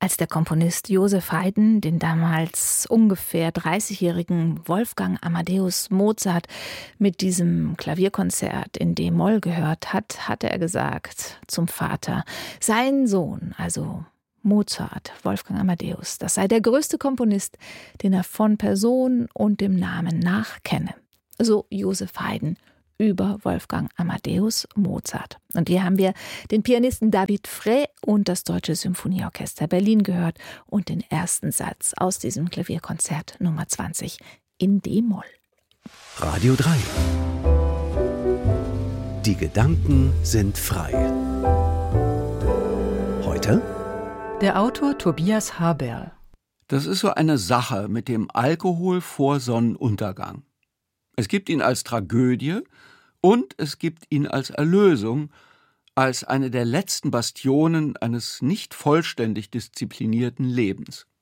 Als der Komponist Joseph Haydn den damals ungefähr 30-jährigen Wolfgang Amadeus Mozart mit diesem Klavierkonzert in D-Moll gehört hat, hatte er gesagt zum Vater, sein Sohn, also Mozart, Wolfgang Amadeus, das sei der größte Komponist, den er von Person und dem Namen nach kenne. So Joseph Haydn über Wolfgang Amadeus Mozart. Und hier haben wir den Pianisten David Frey und das Deutsche Symphonieorchester Berlin gehört und den ersten Satz aus diesem Klavierkonzert Nummer 20 in D-Moll. Radio 3. Die Gedanken sind frei. Heute? Der Autor Tobias Haberl. Das ist so eine Sache mit dem Alkohol vor Sonnenuntergang. Es gibt ihn als Tragödie und es gibt ihn als Erlösung, als eine der letzten Bastionen eines nicht vollständig disziplinierten Lebens.